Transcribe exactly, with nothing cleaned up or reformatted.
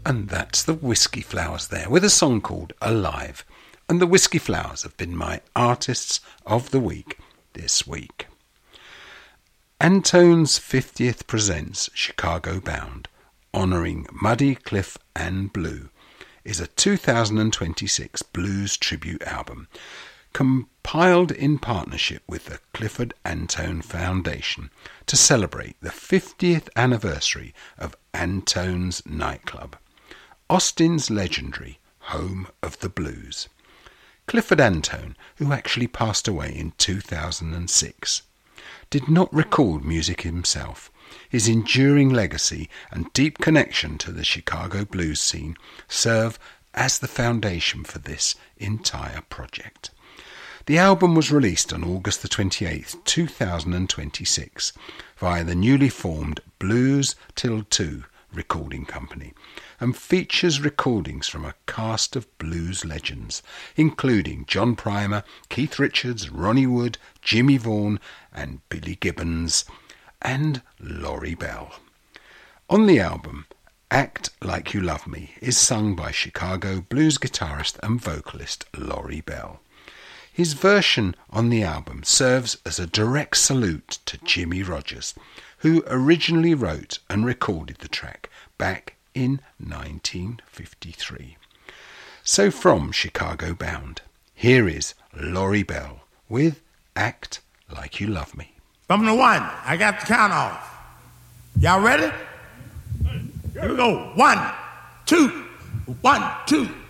And that's the Whiskey Flowers there with a song called Alive. And the Whiskey Flowers have been my artists of the week this week. Antone's fiftieth presents Chicago Bound, honouring Muddy, Cliff and Blue, is a two thousand twenty-six blues tribute album compiled in partnership with the Clifford Antone Foundation to celebrate the fiftieth anniversary of Antone's nightclub, Austin's legendary home of the blues. Clifford Antone, who actually passed away in two thousand six, did not record music himself. His enduring legacy and deep connection to the Chicago blues scene serve as the foundation for this entire project. The album was released on August the twenty-eighth, two thousand twenty-six via the newly formed Blues Till Two recording company and features recordings from a cast of blues legends, including John Primer, Keith Richards, Ronnie Wood, Jimmy Vaughan and Billy Gibbons, and Laurie Bell. On the album, Act Like You Love Me is sung by Chicago blues guitarist and vocalist Laurie Bell. His version on the album serves as a direct salute to Jimmy Rogers, who originally wrote and recorded the track back in nineteen fifty-three. So from Chicago Bound, here is Laurie Bell with Act Like You Love Me. From the one, I got the count off. Y'all ready? Here we go. One, two, one, two.